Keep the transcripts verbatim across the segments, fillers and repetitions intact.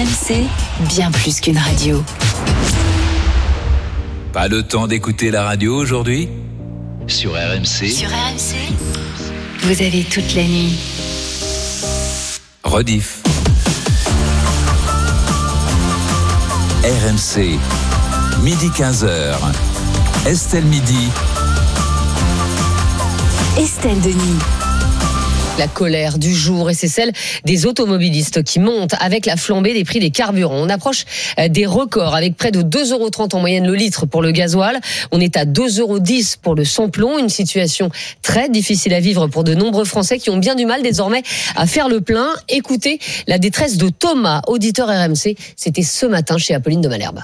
M C, bien plus qu'une radio. Pas le temps d'écouter la radio aujourd'hui ? Sur R M C. Sur R M C, vous avez toute la nuit. Rediff. R M C, midi quinze heures. Estelle Midi. Estelle Denis. La colère du jour, et c'est celle des automobilistes qui montent avec la flambée des prix des carburants. On approche des records avec près de deux euros trente en moyenne le litre pour le gasoil. On est à deux euros dix pour le samplon. Une situation très difficile à vivre pour de nombreux Français qui ont bien du mal désormais à faire le plein. Écoutez la détresse de Thomas, auditeur R M C. C'était ce matin chez Apolline de Malherbe.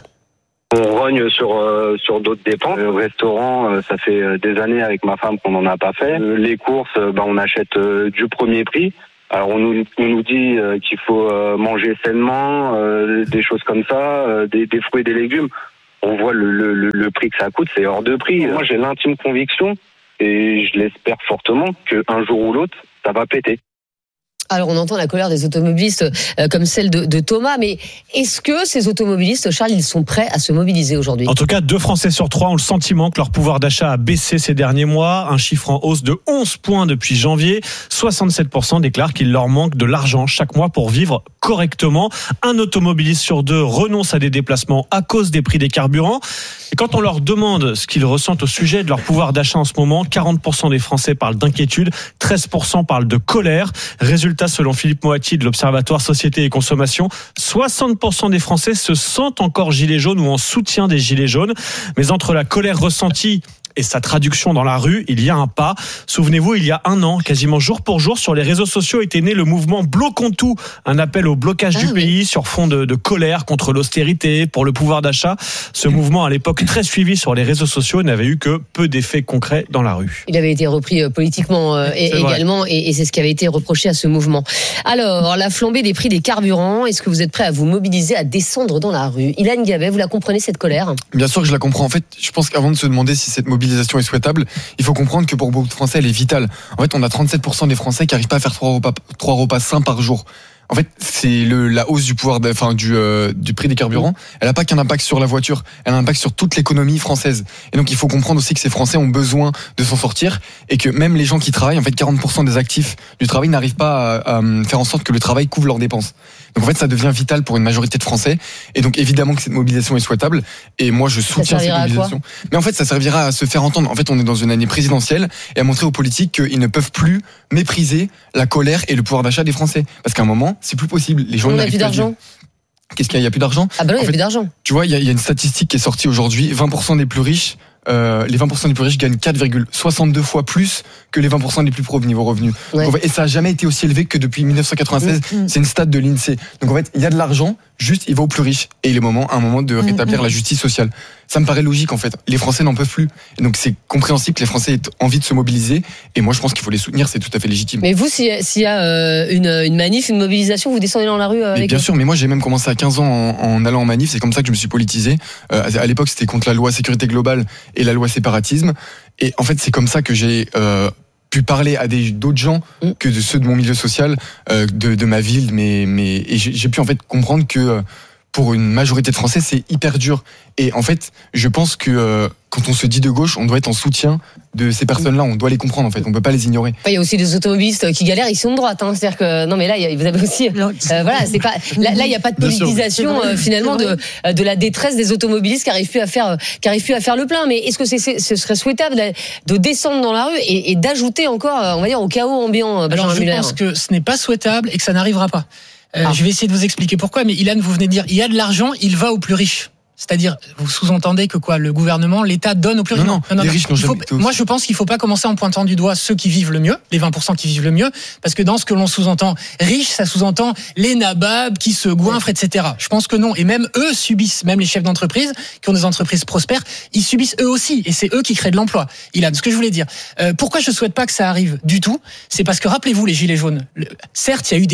On rogne sur euh, sur d'autres dépenses. Le restaurant, euh, ça fait des années avec ma femme qu'on n'en a pas fait. Euh, les courses, euh, bah, on achète euh, du premier prix. Alors on nous, on nous dit euh, qu'il faut euh, manger sainement, euh, des choses comme ça, euh, des, des fruits et des légumes. On voit le, le, le prix que ça coûte, c'est hors de prix. Moi j'ai l'intime conviction, et je l'espère fortement, qu'un jour ou l'autre, ça va péter. Alors on entend la colère des automobilistes euh, comme celle de, de Thomas, mais est-ce que ces automobilistes, Charles, ils sont prêts à se mobiliser aujourd'hui ? En tout cas, deux Français sur trois ont le sentiment que leur pouvoir d'achat a baissé ces derniers mois, un chiffre en hausse de onze points depuis janvier. soixante-sept pour cent déclarent qu'il leur manque de l'argent chaque mois pour vivre correctement. Un automobiliste sur deux renonce à des déplacements à cause des prix des carburants. Et quand on leur demande ce qu'ils ressentent au sujet de leur pouvoir d'achat en ce moment, quarante pour cent des Français parlent d'inquiétude, treize pour cent parlent de colère. Résultat, selon Philippe Moati de l'Observatoire Société et Consommation, soixante pour cent des Français se sentent encore gilets jaunes ou en soutien des gilets jaunes. Mais entre la colère ressentie et sa traduction dans la rue, il y a un pas. Souvenez-vous, il y a un an, quasiment jour pour jour, sur les réseaux sociaux était né le mouvement Bloquons tout, un appel au blocage ah, du oui. pays sur fond de, de colère contre l'austérité, pour le pouvoir d'achat. Ce mouvement, à l'époque très suivi sur les réseaux sociaux, n'avait eu que peu d'effets concrets dans la rue. Il avait été repris politiquement euh, et, également, et, et c'est ce qui avait été reproché à ce mouvement. Alors, la flambée des prix des carburants, est-ce que vous êtes prêt à vous mobiliser, à descendre dans la rue ? Ilan Gabet, vous la comprenez, cette colère ? Bien sûr que je la comprends. En fait, je pense qu'avant de se demander si cette mobilisation est souhaitable, il faut comprendre que pour beaucoup de Français, elle est vitale. En fait, on a trente-sept pour cent des Français qui n'arrivent pas à faire trois repas, trois repas sains par jour. En fait, c'est le, la hausse du pouvoir, de, enfin du, euh, du prix des carburants. Elle n'a pas qu'un impact sur la voiture, elle a un impact sur toute l'économie française. Et donc, il faut comprendre aussi que ces Français ont besoin de s'en sortir et que même les gens qui travaillent, en fait, quarante pour cent des actifs du travail n'arrivent pas à, à faire en sorte que le travail couvre leurs dépenses. Donc en fait, ça devient vital pour une majorité de Français. Et donc évidemment que cette mobilisation est souhaitable. Et moi, je soutiens cette mobilisation. Mais en fait, ça servira à se faire entendre. En fait, on est dans une année présidentielle et à montrer aux politiques qu'ils ne peuvent plus mépriser la colère et le pouvoir d'achat des Français. Parce qu'à un moment, c'est plus possible. Les gens on n'a plus d'argent. Qu'est-ce qu'il y a ? Il n'y a plus d'argent ? Ah ben non, il n'y a en fait, plus d'argent. Tu vois, il y, y a une statistique qui est sortie aujourd'hui. vingt pour cent des plus riches, euh, les vingt pour cent des plus riches gagnent quatre virgule soixante-deux fois plus que les vingt pour cent des plus pauvres niveau revenu. Ouais. Donc, et ça n'a jamais été aussi élevé que depuis dix-neuf cent quatre-vingt-seize. Mmh. C'est une stat de l'INSEE. Donc en fait, il y a de l'argent, juste il va aux plus riches. Et il est moment, un moment de rétablir mmh. la justice sociale. Ça me paraît logique en fait. Les Français n'en peuvent plus. Et donc c'est compréhensible que les Français aient envie de se mobiliser. Et moi je pense qu'il faut les soutenir, c'est tout à fait légitime. Mais vous, s'il y a euh, une, une manif, une mobilisation, vous descendez dans la rue euh, avec Bien eux. sûr, mais moi j'ai même commencé à quinze ans en, en allant en manif. C'est comme ça que je me suis politisé. Euh, à l'époque c'était contre la loi sécurité globale et la loi séparatisme. Et en fait c'est comme ça que j'ai... Euh, pu parler à des d'autres gens que de ceux de mon milieu social, euh, de, de ma ville, mais mais et j'ai, j'ai pu en fait comprendre que euh, pour une majorité de Français, c'est hyper dur. Et en fait, je pense que euh, quand on se dit de gauche, on doit être en soutien de ces personnes-là. On doit les comprendre, en fait. On peut pas les ignorer. Il y a aussi des automobilistes qui galèrent, ils sont de droite. Hein. C'est-à-dire que non, mais là, vous avez aussi. Euh, voilà, c'est pas. Là, il y a pas de politisation euh, finalement de de la détresse des automobilistes qui arrivent plus à faire qui arrivent plus à faire le plein. Mais est-ce que c'est, c'est ce serait souhaitable de descendre dans la rue et, et d'ajouter encore, on va dire, au chaos ambiant? Alors, je Muller. pense que ce n'est pas souhaitable et que ça n'arrivera pas. Euh, ah. Je vais essayer de vous expliquer pourquoi, mais Ilan, vous venez de dire, il y a de l'argent, il va aux plus riches. C'est-à-dire, vous sous-entendez que quoi, le gouvernement, l'État donne aux plus riches. Non, non, non, non, les riches n'ont jamais été aussi. Moi, je pense qu'il ne faut pas commencer en pointant du doigt ceux qui vivent le mieux, les vingt pour cent qui vivent le mieux, parce que dans ce que l'on sous-entend riche, ça sous-entend les nababs qui se goinfrent, et cetera. Je pense que non. Et même eux subissent, même les chefs d'entreprise qui ont des entreprises prospères, ils subissent eux aussi. Et c'est eux qui créent de l'emploi. Ilan, ce que je voulais dire. Euh, pourquoi je ne souhaite pas que ça arrive du tout ? C'est parce que, rappelez-vous, les Gilets jaunes, le, certes, il y a eu des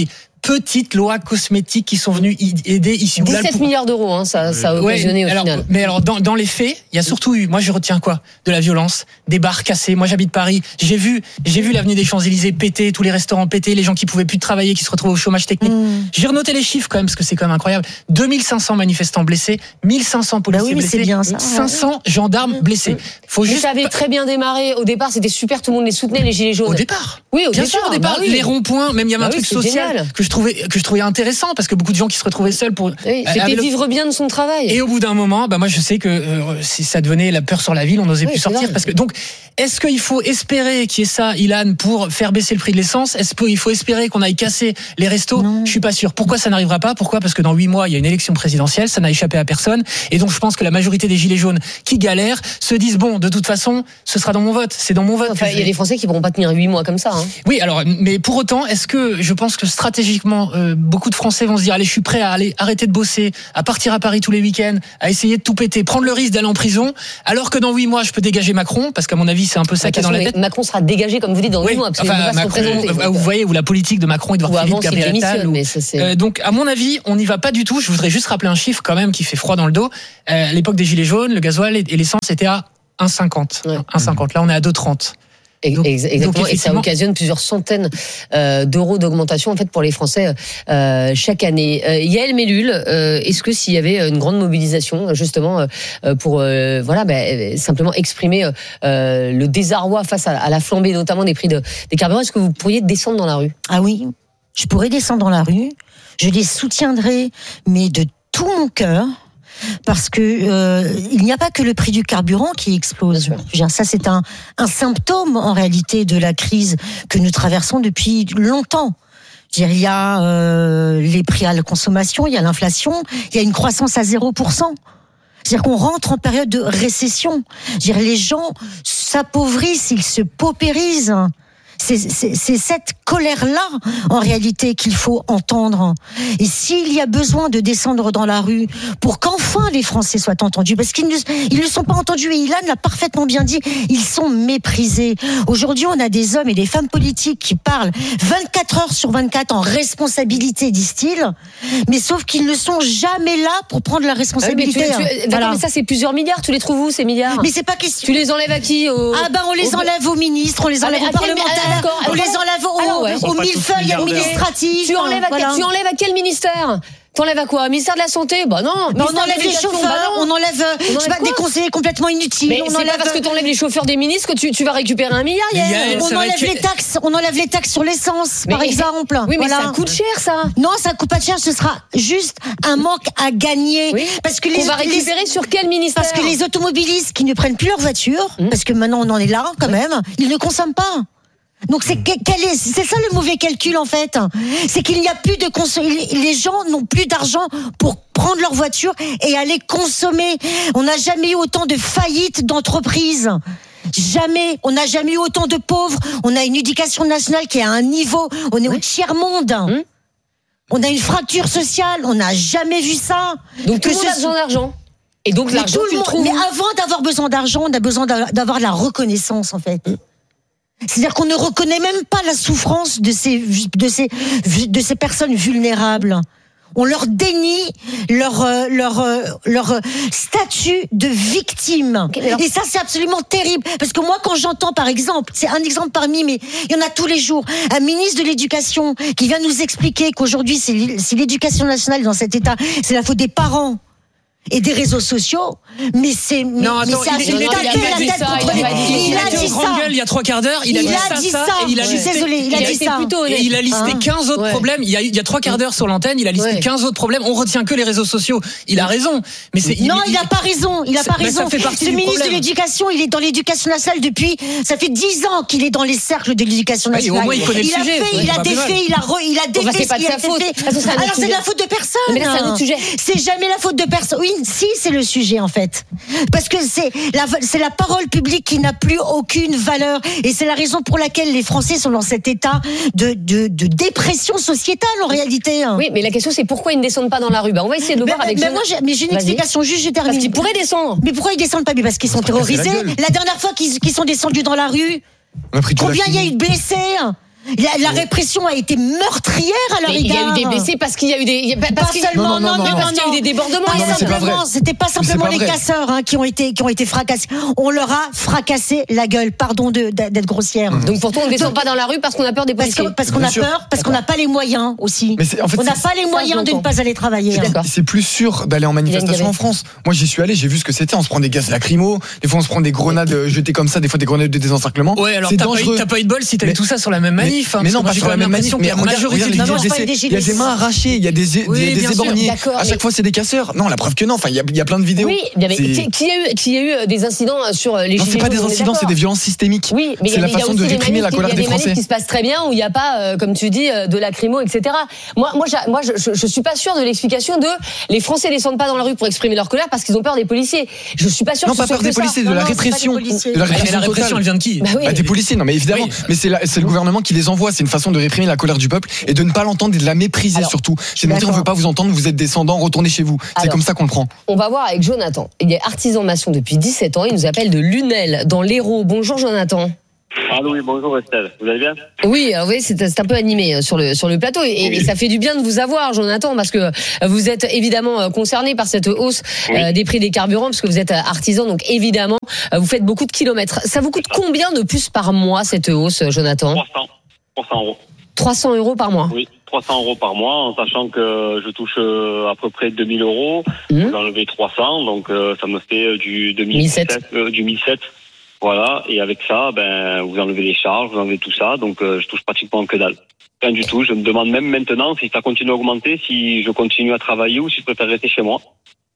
petites lois cosmétiques qui sont venues aider ici ou là. dix-sept milliards d'euros, hein, ça, ça a occasionné ouais, au alors, final. Mais alors, dans, dans les faits, il y a surtout eu, moi je retiens quoi? De la violence, des bars cassés. Moi j'habite Paris, j'ai vu, j'ai vu l'avenue des Champs-Élysées péter, tous les restaurants péter, les gens qui pouvaient plus travailler, qui se retrouvaient au chômage technique. Mmh. J'ai renoté les chiffres quand même, parce que c'est quand même incroyable. deux mille cinq cents manifestants blessés, mille cinq cents policiers bah oui, blessés, bien, ça, cinq cents ouais. gendarmes mmh. blessés. Faut mais juste ça avait très bien démarré. Au départ, c'était super, tout le monde les soutenait, les gilets jaunes. Au départ. Oui, au bien départ. sûr, au départ, bah oui. les ronds-points, même il y avait bah un oui, truc social génial. que je trouvais que je trouvais intéressant parce que beaucoup de gens qui se retrouvaient seuls pour. Oui, c'était vivre bien de son travail. Et au bout d'un moment, bah moi je sais que euh, si ça devenait la peur sur la ville, on n'osait oui, plus sortir vrai. Parce que donc est-ce qu'il faut espérer qu'il y ait ça, Ilan, pour faire baisser le prix de l'essence? Est-ce qu'il faut espérer qu'on aille casser les restos? Non. Je suis pas sûr. Pourquoi ça n'arrivera pas? Pourquoi? Parce que dans huit mois, il y a une élection présidentielle, ça n'a échappé à personne. Et donc je pense que la majorité des gilets jaunes qui galèrent se disent bon, de toute façon, ce sera dans mon vote. C'est dans mon vote. Enfin, il y a des Français qui pourront pas tenir huit mois comme ça. Hein. Oui, alors, mais pour autant, est-ce que je pense que stratégiquement, euh, beaucoup de Français vont se dire allez, je suis prêt à aller arrêter de bosser, à partir à Paris tous les week-ends, à essayer de tout péter, prendre le risque d'aller en prison, alors que dans huit mois, je peux dégager Macron, parce qu'à mon avis, c'est un peu ça qui est dans la tête. Macron sera dégagé, comme vous dites, dans huit oui. mois, parce enfin, Macron, se vous, vous voyez, où la politique de Macron, Edouard Philippe, Gabriel Attal. Ou, euh, donc, à mon avis, on n'y va pas du tout. Je voudrais juste rappeler un chiffre quand même qui fait froid dans le dos. Euh, à l'époque des Gilets jaunes, le gasoil et l'essence étaient à un virgule cinquante. Ouais. un virgule cinquante. Là, on est à deux virgule trente. Donc, exactement, donc et ça occasionne plusieurs centaines euh, d'euros d'augmentation en fait pour les Français euh, chaque année. Euh, Yael Mellul, euh, est-ce que s'il y avait une grande mobilisation justement euh, pour euh, voilà bah, simplement exprimer euh, le désarroi face à, à la flambée notamment des prix de, des carburants, est-ce que vous pourriez descendre dans la rue? Ah oui, je pourrais descendre dans la rue, je les soutiendrai, mais de tout mon cœur. Parce que euh, il n'y a pas que le prix du carburant qui explose. Je veux dire, ça, c'est un, un symptôme en réalité de la crise que nous traversons depuis longtemps. Je veux dire, il y a euh, les prix à la consommation, il y a l'inflation, il y a une croissance à zéro pour cent. C'est-à-dire qu'on rentre en période de récession. Je veux dire, les gens s'appauvrissent, ils se paupérisent. C'est, c'est, c'est cette colère-là, en réalité, qu'il faut entendre. Et s'il y a besoin de descendre dans la rue pour qu'enfin les Français soient entendus, parce qu'ils ne, ils ne sont pas entendus, et Ilan l'a parfaitement bien dit, ils sont méprisés. Aujourd'hui, on a des hommes et des femmes politiques qui parlent vingt-quatre heures sur vingt-quatre en responsabilité, disent-ils, mais sauf qu'ils ne sont jamais là pour prendre la responsabilité. Ah oui, mais, tu, tu, voilà. mais ça, c'est plusieurs milliards. Tu les trouves où, ces milliards? Mais c'est pas question. Tu les enlèves à qui au... Ah ben, on les enlève aux ministres, on les enlève ah, aux parlementaires. D'accord. On les enlève aux, Alors, ouais. aux millefeuilles administratives. Tu enlèves, à voilà. quel, tu enlèves à quel ministère? T'enlèves à quoi? Ministère de la Santé? Bah non. Bah on enlève les chauffeurs, bah on enlève, on enlève pas des conseillers complètement inutiles. Mais on c'est enlève... pas parce que t'enlèves les chauffeurs des ministres que tu, tu vas récupérer un milliard. Yael, on enlève les taxes, on enlève les taxes sur l'essence, mais, par exemple. Oui, mais voilà. ça coûte cher, ça. Non, ça coûte pas cher, ce sera juste un manque à gagner. Oui. Parce que les, on va récupérer les, sur quel ministère? Parce que les automobilistes qui ne prennent plus leur voiture, mmh. parce que maintenant on en est là quand même, ils ne consomment pas. Donc c'est quel est c'est ça le mauvais calcul en fait, c'est qu'il n'y a plus de cons- les gens n'ont plus d'argent pour prendre leur voiture et aller consommer. On n'a jamais eu autant de faillites d'entreprises. Jamais, on n'a jamais eu autant de pauvres. On a une éducation nationale qui est à un niveau, on est oui. au tiers-monde. Hum. On a une fracture sociale, on n'a jamais vu ça. Donc tout le monde a besoin d'argent. Et donc mais l'argent, tout le monde, tu le mais avant d'avoir besoin d'argent, on a besoin d'avoir de la reconnaissance en fait. Hum. C'est-à-dire qu'on ne reconnaît même pas la souffrance de ces, de ces, de ces personnes vulnérables. On leur dénie leur, leur, leur statut de victime. Okay, alors... Et ça, c'est absolument terrible. Parce que moi, quand j'entends, par exemple, c'est un exemple parmi, mais il y en a tous les jours, un ministre de l'Éducation qui vient nous expliquer qu'aujourd'hui, c'est, c'est l'éducation nationale dans cet état, c'est la faute des parents et des réseaux sociaux, mais c'est mais, non, attends, mais c'est il, il, il, taper la tête ça, contre les. Il, il a dit ça. Il y a trois quarts d'heure, il a il dit a ça, dit ça. ça et il a je suis listé, désolé, il a dit ça. Et il a listé hein quinze autres ouais. problèmes. Il y a il y a trois quarts d'heure sur l'antenne, il a listé ouais. quinze autres problèmes. On retient que les réseaux sociaux. Il a raison, mais c'est non, il, il a pas raison. Il a pas raison. Ce ministre de l'Éducation, il est dans l'Éducation nationale depuis. Ça fait dix ans qu'il est dans les cercles de l'Éducation nationale. Au moins, il connaît le sujet. Il a défait, il a il a défait ce qui a été fait. Alors c'est de la faute de personne. Mais là, c'est un autre sujet. C'est jamais la faute de personne. Oui, si, c'est le sujet en fait, parce que c'est la c'est la parole publique qui n'a plus aucune valeur et c'est la raison pour laquelle les Français sont dans cet état de de, de dépression sociétale en réalité. Oui, mais la question c'est pourquoi ils ne descendent pas dans la rue. Bah, on va essayer de le voir mais, avec. Mais moi, j'ai, mais j'ai une Vas-y. explication juste, je termine. Parce qu'ils pourraient descendre. Mais pourquoi ils descendent pas? Mais parce qu'ils sont terrorisés. La, la dernière fois qu'ils, qu'ils sont descendus dans la rue, combien il y a eu de blessés? La, la répression a été meurtrière à leur Mais il y a eu égard. des blessés parce qu'il y a eu des. il y a- Pas Parce qu'il- seulement, non, non, non, non, non, parce qu'il y a eu non. des débordements. Pas Non, mais c'est pas simplement, vrai. c'était pas simplement pas les vrai. casseurs hein, qui ont été qui ont été fracassés. On leur a fracassé la gueule. Pardon de, d'être grossière. Donc pourtant, on ne descend pas dans la rue parce qu'on a peur des Parce policiers. que- parce qu'on Bien a sûr. peur, parce qu'on n'a pas les moyens aussi. Mais c'est- en fait, on n'a c'est- pas les moyens de ne j'entends. pas aller travailler. Je suis hein. d'accord. C'est plus sûr d'aller en manifestation Gavet. en France. Moi, j'y suis allé, j'ai vu ce que c'était. On se prend des gaz lacrymaux, des fois on se prend des grenades euh, jetées comme ça, des fois des grenades de désencerclement. Ouais, alors c'est t'as pas, eu, dangereux. t'as pas eu de bol si t'avais Mais- tout ça sur la même manif. hein, mais parce non, que moi, pas j'ai sur quand la même même manif. l'impression Mais que la regarde, majorité regarde des les Non, non, gens- c'est pas décès. des Il y a des gilets. mains arrachées, il y a des, des, Oui, des bien sûr. éborgnés. D'accord, À mais- chaque fois, c'est des casseurs. Non, la preuve que non. Enfin, il y a, il y a plein de vidéos. Oui, mais C'est- qui, qui a eu, qui a eu des incidents sur les Non, gilets c'est pas jaunes, des on est incidents, c'est d'accord. des violences systémiques. Oui, mais il y c'est a, la il y a façon aussi de des réprimer manifs la qui- colère il y a des des manifs Français. qui se passent très bien où il n'y a pas, euh, comme tu dis, euh, de lacrymo, et cetera. Moi, moi, j'a- moi, je, je, je suis pas sûre de l'explication de les Français descendent pas dans la rue pour exprimer leur colère parce qu'ils ont peur des policiers. Je suis pas sûre. Non, que ce pas soit peur que des ça. policiers, de Non, la non, c'est pas des répression. policiers. De la Ouais, mais répression la répression, totale. elle vient de qui Bah oui. Bah, des policiers, non mais évidemment, Oui. mais c'est, la- c'est le gouvernement qui les envoie, c'est une façon de réprimer la colère du peuple et de ne pas l'entendre et de la mépriser Alors, surtout. C'est de dire on d'accord. veut pas vous entendre, vous êtes descendants, retournez chez vous. C'est Alors. comme ça qu'on le prend. On va voir avec Jonathan. Il est artisan maçon depuis dix-sept ans. Il nous appelle de Lunel, dans l'Hérault. Bonjour Jonathan. Allô, oui, bonjour Estelle, vous allez bien? Oui, alors oui, c'est c'est un peu animé euh, sur le sur le plateau et, Oui. et ça fait du bien de vous avoir, Jonathan, parce que euh, vous êtes évidemment euh, concerné par cette hausse Oui. euh, des prix des carburants, parce que vous êtes euh, artisan, donc évidemment euh, vous faites beaucoup de kilomètres. Ça vous coûte combien de plus par mois cette hausse, euh, Jonathan? trois cents, trois cents euros. trois cents euros par mois. Oui, trois cents euros par mois, en sachant que je touche euh, à peu près deux mille euros. Mmh. Vous enlevez trois cents, donc euh, ça me fait euh, du deux mille sept, euh, du mille sept. Voilà, et avec ça, ben, vous enlevez les charges, vous enlevez tout ça, donc euh, je touche pratiquement que dalle. Rien du tout. Je me demande même maintenant si ça continue à augmenter, si je continue à travailler ou si je préfère rester chez moi,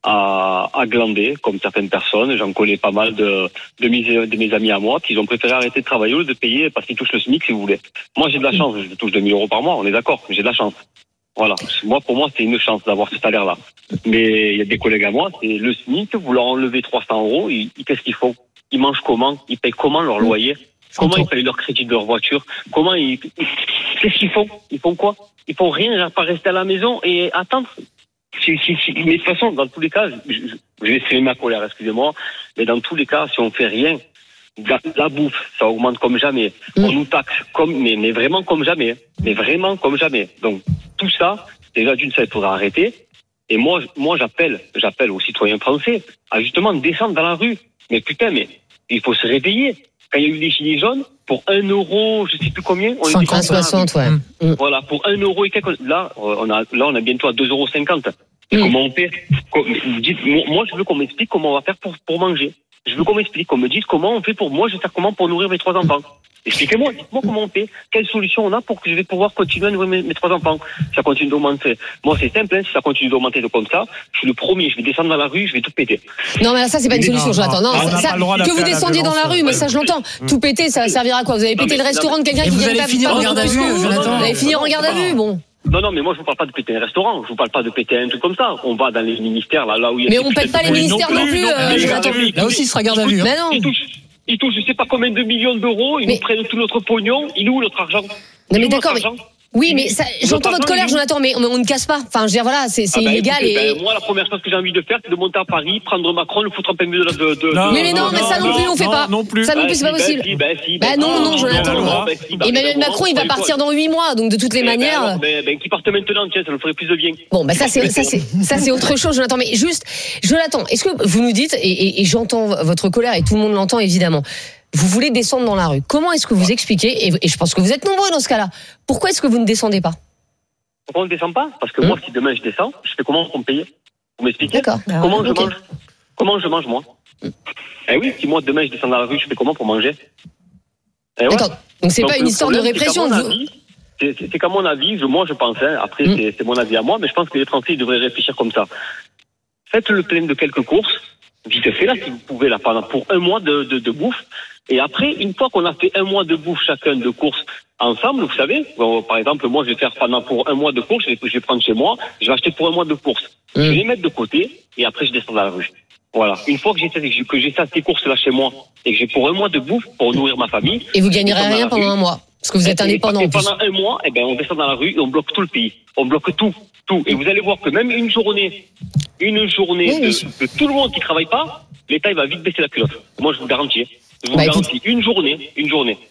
à, à glander, comme certaines personnes. J'en connais pas mal de, de, mes, de mes amis à moi qui ont préféré arrêter de travailler ou de payer parce qu'ils touchent le SMIC, si vous voulez. Moi, j'ai de la chance. Je touche deux mille euros par mois, on est d'accord. J'ai de la chance. Voilà. Moi, pour moi, c'est une chance d'avoir ce salaire-là. Mais il y a des collègues à moi, c'est le SMIC, vous leur enlevez trois cents euros, ils, ils- qu'est-ce qu'ils font? Ils mangent comment? Ils payent comment leur loyer? Comment ils payent leur crédit de leur voiture? Comment ils, qu'est-ce qu'ils font? Ils font quoi? Ils font rien, à part rester à la maison et attendre. Si, si, si. Mais de toute façon, dans tous les cas, je, je, je vais exprimer ma colère, excusez-moi, mais dans tous les cas, si on fait rien, la, la bouffe, ça augmente comme jamais. Mm. On nous taxe comme, mais, mais vraiment comme jamais. Mais vraiment comme jamais. Donc, tout ça, déjà d'une, ça, il faudra arrêter. Et moi, moi, j'appelle, j'appelle aux citoyens français à justement descendre dans la rue. Mais putain, mais il faut se réveiller. Quand il y a eu les gilets jaunes, pour un euro, je sais plus combien, on était cinquante, dans la rue. soixante, ouais. Mmh. Voilà, pour un euro et quelques. Là, euh, on a, là, on a bientôt à deux euros cinquante. Mais Mm. comment on fait? Com- dites, moi, moi, je veux qu'on m'explique comment on va faire pour, pour manger. Je veux qu'on m'explique, qu'on me dise comment on fait pour moi, je vais faire comment pour nourrir mes trois enfants. Expliquez-moi, dites-moi comment on fait. Quelle solution on a pour que je vais pouvoir continuer à nourrir mes, mes trois enfants? Ça continue d'augmenter. Moi, c'est simple, hein, si ça continue d'augmenter comme ça, je suis le premier, je vais descendre dans la rue, je vais tout péter. Non, mais ça, c'est pas une Non, solution, non, Jonathan. Non, on n'a ça- pas le droit que d'appeler vous à la descendiez dans la violence, rue, mais ouais. ça, je l'entends. Tout péter, ça servira à quoi? Vous avez Non, pété mais- le restaurant de quelqu'un Et qui vous vient allez pas- finir en pas- garde à vue, Jonathan. Vous allez finir en garde à vue, bon. Non, non, mais moi, je vous parle pas de péter un restaurant, je vous parle pas de péter un truc comme ça. On va dans les ministères, là, là où il y a. Mais on pète pas les Oui, ministères non non plus, plus, non euh, plus. Jonathan. Là aussi, il sera garde à vue. hein. Mais non. Ils touchent, ils touchent, je sais pas combien de millions d'euros, ils Mais- nous prennent tout notre pognon, il est où notre argent? Non, Il est mais où d'accord, notre mais. argent? Oui, mais ça, j'entends votre colère, Jonathan, mais on, on ne casse pas. Enfin, je veux dire, voilà, c'est c'est Ah bah, illégal écoutez, et. ben, moi, la première chose que j'ai envie de faire, c'est de monter à Paris, prendre Macron, le foutre en plein milieu de. de, de Non, Oui, mais non, mais ça non plus, on fait non, pas. non plus. Ça non plus, c'est pas Ben, possible. si, ben, si, Bah ben, non, non, si, Jonathan. ben, non. ben, si, ben, Emmanuel ben, Macron, il va ben, partir dans huit mois, donc de toutes les ben, manières. alors, Ben, ben, qui parte maintenant, tiens, ça nous ferait plus de bien. Bon, bah ça c'est ça c'est ça c'est autre chose, Jonathan. Mais juste, Jonathan, est-ce que vous nous dites et, et, et j'entends votre colère et tout le monde l'entend évidemment. Vous voulez descendre dans la rue. Comment est-ce que vous expliquez et, et je pense que vous êtes nombreux dans ce cas-là. Pourquoi est-ce que vous ne descendez pas? Pourquoi on ne descend pas? Parce que Hum. moi, si demain je descends, je fais comment pour me payer? Vous m'expliquez? D'accord. Ah Comment ouais, je ok. mange? Comment je mange, moi? Eh oui, si moi, demain, je descends dans la rue, je fais comment pour manger? Eh ouais. D'accord. Donc c'est Donc, pas une le histoire de problème, c'est qu'à répression. mon vous- avis, C'est c'est- c'est qu'à mon avis, je, moi je pense, hein, après Mm. c'est c'est mon avis à moi, mais je pense que les Français ils devraient réfléchir comme ça. Faites le plein de quelques courses, vite fait là, si vous pouvez, là, pendant pour un mois de, de, de bouffe. Et après, une fois qu'on a fait un mois de bouffe chacun de courses ensemble, vous savez, bon, par exemple, moi je vais faire pendant pour un mois de courses, je vais, je vais prendre chez moi, je vais acheter pour un mois de courses. Mm. Je vais les mettre de côté et après je descends dans la rue. Voilà. Une fois que j'ai que j'ai- que j'ai ça, ces courses là chez moi et que j'ai pour un mois de bouffe pour nourrir ma famille. Et vous je gagnerez descends dans rien la pendant rue. un mois parce que vous êtes Et- indépendant et en plus. pendant un mois, eh ben, on descend dans la rue et on bloque tout le pays. On bloque tout, tout. Et vous allez voir que même une journée, une journée Oui, de, oui. de tout le monde qui travaille pas, l'État il va vite baisser la culotte. Moi, je vous garantis. Je vous Bah, garantis. Une journée, une journée.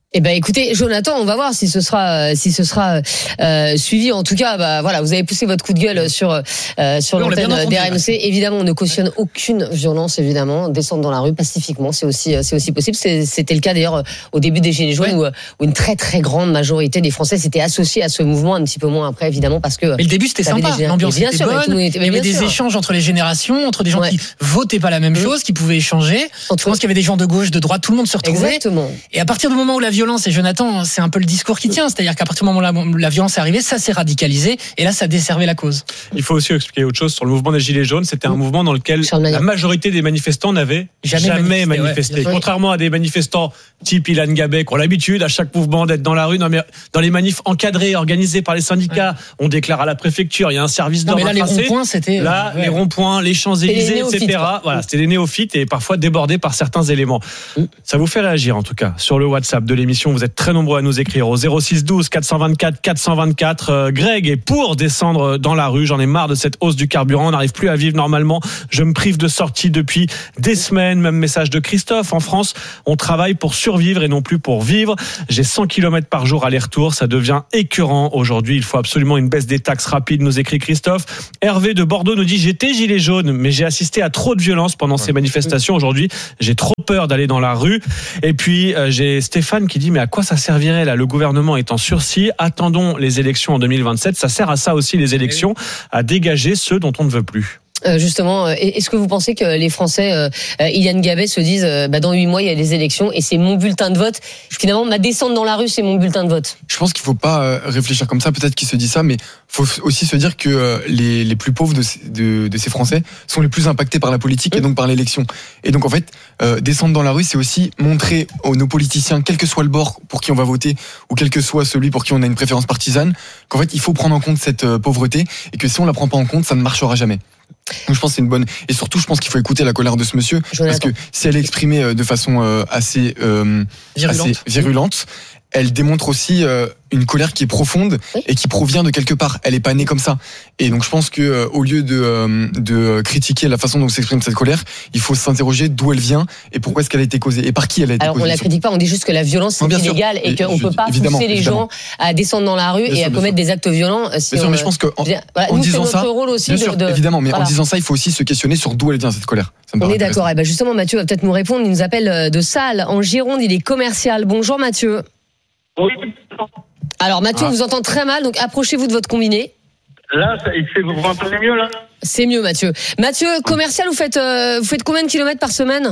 Eh ben écoutez, Jonathan, on va voir si ce sera si ce sera euh, suivi. En tout cas, bah voilà, vous avez poussé votre coup de gueule sur euh, sur oui, l'antenne d'R M C. Évidemment, on ne cautionne aucune violence. Évidemment, descendre dans la rue pacifiquement, c'est aussi c'est aussi possible. C'est, c'était le cas d'ailleurs au début des Gilets jaunes, ouais. où, où une très très grande majorité des Français s'étaient associés à ce mouvement. Un petit peu moins après, évidemment, parce que. Mais le début c'était sympa. Des... L'ambiance était sûr, bonne. Était... Il y avait des sûr. échanges entre les générations, entre des gens ouais. qui votaient pas la même mmh. chose, qui pouvaient échanger. Entre... Je pense qu'il y avait des gens de gauche, de droite, tout le monde se retrouvait. Exactement. Et à partir du moment où la violence, et Jonathan, c'est un peu le discours qui tient, c'est-à-dire qu'à partir du moment où la, la violence est arrivée, ça s'est radicalisé et là ça desservait la cause. Il faut aussi expliquer autre chose sur le mouvement des Gilets jaunes. C'était un mouvement dans lequel la majorité des manifestants n'avaient jamais, jamais manifesté. manifesté. Ouais. Contrairement à des manifestants type Ilan Gabet qui ont l'habitude à chaque mouvement d'être dans la rue. Non, mais dans les manifs encadrés, organisés par les syndicats, ouais. on déclare à la préfecture, il y a un service d'ordre à tracer. Les ronds-points, c'était là, ouais. les ronds-points, les Champs-Élysées, et cetera. Voilà, c'était les néophytes et parfois débordés par certains éléments. Mm. Ça vous fait réagir en tout cas sur le WhatsApp de l'émission. Vous êtes très nombreux à nous écrire au zéro six douze quatre cent vingt-quatre quatre cent vingt-quatre. Euh, Greg est pour descendre dans la rue. J'en ai marre de cette hausse du carburant. On n'arrive plus à vivre normalement. Je me prive de sortie depuis des semaines. Même message de Christophe. En France, on travaille pour survivre et non plus pour vivre. J'ai cent kilomètres par jour aller-retour. Ça devient écœurant aujourd'hui. Il faut absolument une baisse des taxes rapide, nous écrit Christophe. Hervé de Bordeaux nous dit: j'étais gilet jaune, mais j'ai assisté à trop de violence pendant ces manifestations. Aujourd'hui, j'ai trop peur d'aller dans la rue. Et puis, euh, j'ai Stéphane qui dit: mais à quoi ça servirait là? Le gouvernement est en sursis. Attendons les élections en deux mille vingt-sept. Ça sert à ça aussi, les élections, à dégager ceux dont on ne veut plus. Euh, justement, est-ce que vous pensez que les Français, euh, Ilan Gabet, se disent euh, bah, dans huit mois il y a les élections et c'est mon bulletin de vote. Finalement, ma descente dans la rue, c'est mon bulletin de vote. Je pense qu'il faut pas euh, réfléchir comme ça. Peut-être qu'il se dit ça, mais faut aussi se dire que euh, les les plus pauvres de, de de ces Français sont les plus impactés par la politique et donc par l'élection. Et donc en fait, euh, descendre dans la rue, c'est aussi montrer aux nos politiciens, quel que soit le bord pour qui on va voter ou quel que soit celui pour qui on a une préférence partisane, qu'en fait il faut prendre en compte cette euh, pauvreté et que si on la prend pas en compte, ça ne marchera jamais. Donc je pense que c'est une bonne, et surtout je pense qu'il faut écouter la colère de ce monsieur, parce que si elle est exprimée de façon euh, assez, euh, virulente. assez virulente, elle démontre aussi euh, une colère qui est profonde oui. et qui provient de quelque part. Elle est pas née comme ça. Et donc je pense que euh, au lieu de euh, de critiquer la façon dont s'exprime cette colère, il faut s'interroger d'où elle vient et pourquoi est-ce qu'elle a été causée et par qui elle a été Alors, causée. Alors on la critique pas, on dit juste que la violence c'est non, illégal et, et qu'on peut pas évidemment, pousser les évidemment. gens à descendre dans la rue bien et sûr, à commettre des actes violents. Si bien on, sûr, mais je pense que en, voilà, en nous, disant c'est notre ça, rôle aussi bien sûr, de, de, évidemment, mais voilà. en disant ça, il faut aussi se questionner sur d'où elle vient cette colère. Ça me on est d'accord. Et ben justement, Mathieu va peut-être nous répondre. Il nous appelle de Salles en Gironde. Il est commercial. Bonjour Mathieu. Oui. Alors Mathieu, ah. on vous entend très mal, donc approchez-vous de votre combiné. Là, ça, vous m'entendez mieux là? C'est mieux Mathieu. Mathieu, commercial, vous faites, euh, vous faites combien de kilomètres par semaine?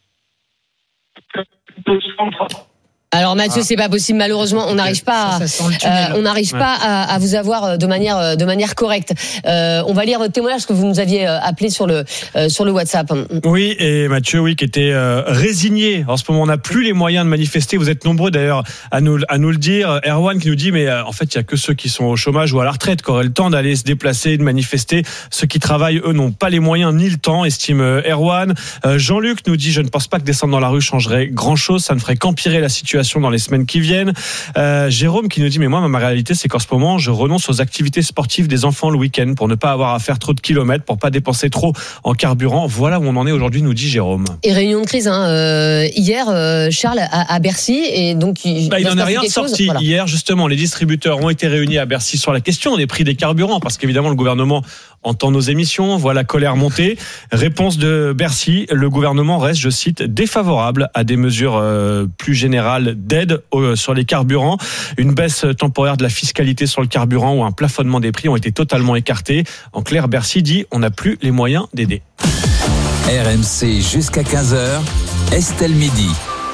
Alors Mathieu, ah. c'est pas possible malheureusement, on n'arrive pas, à, ça, ça euh, on n'arrive ouais. pas à, à vous avoir de manière de manière correcte. Euh, on va lire votre témoignage que vous nous aviez appelé sur le euh, sur le WhatsApp. Oui, et Mathieu, oui, qui était euh, résigné. En ce moment, on n'a plus les moyens de manifester. Vous êtes nombreux d'ailleurs à nous à nous le dire. Erwan qui nous dit, mais euh, en fait, il y a que ceux qui sont au chômage ou à la retraite qui auraient le temps d'aller se déplacer, de manifester. Ceux qui travaillent, eux, n'ont pas les moyens ni le temps, estime Erwan. Euh, Jean-Luc nous dit, je ne pense pas que descendre dans la rue changerait grand-chose. Ça ne ferait qu'empirer la situation dans les semaines qui viennent. Euh, Jérôme qui nous dit, mais moi ma réalité c'est qu'en ce moment je renonce aux activités sportives des enfants le week-end pour ne pas avoir à faire trop de kilomètres, pour pas dépenser trop en carburant. Voilà où on en est aujourd'hui, nous dit Jérôme. Et réunion de crise hein, euh, hier euh, Charles à, à Bercy et donc il, bah, il n'en a rien sorti. Voilà. Hier justement les distributeurs ont été réunis à Bercy sur la question des prix des carburants parce qu'évidemment le gouvernement entend nos émissions, voit la colère monter. Réponse de Bercy, le gouvernement reste, je cite, défavorable à des mesures euh, plus générales d'aide euh, sur les carburants. Une baisse temporaire de la fiscalité sur le carburant ou un plafonnement des prix ont été totalement écartés. En clair, Bercy dit, on n'a plus les moyens d'aider. R M C jusqu'à quinze heures, Estelle Midi.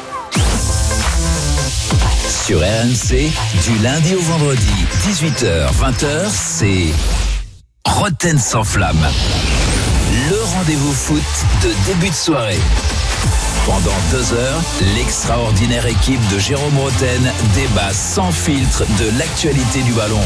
Sur R M C, du lundi au vendredi, dix-huit heures vingt heures, c'est Roten sans flamme. Le rendez-vous foot de début de soirée. Pendant deux heures, l'extraordinaire équipe de Jérôme Roten débat sans filtre de l'actualité du ballon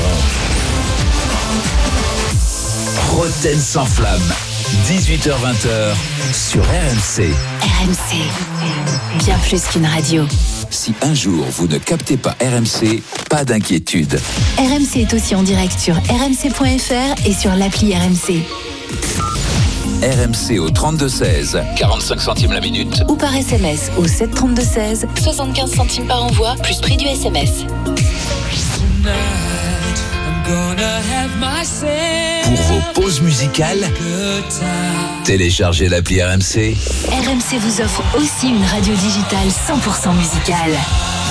rond. Roten sans flamme, dix-huit heures vingt sur R M C. R M C, bien plus qu'une radio. Si un jour vous ne captez pas R M C, pas d'inquiétude. R M C est aussi en direct sur r m c point f r et sur l'appli R M C. R M C au trente-deux seize, quarante-cinq centimes la minute. Ou par S M S au sept trente-deux seize, soixante-quinze centimes par envoi, plus prix du S M S. Pour vos pauses musicales, téléchargez l'appli R M C. R M C vous offre aussi une radio digitale cent pour cent musicale.